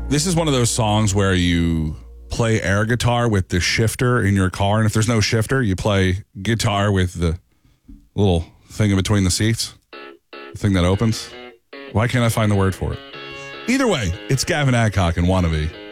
This is one of those songs where you play air guitar with the shifter in your car, and if there's no shifter, you play guitar with the little thing in between the seats, the thing that opens. Why can't I find the word for it? Either way, it's Gavin Adcock and Wannabe.